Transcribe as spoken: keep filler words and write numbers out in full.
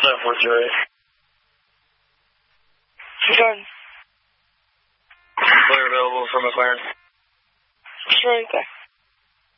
seven four zero eight. Jordan. Clear available for McLaren. Sure, okay.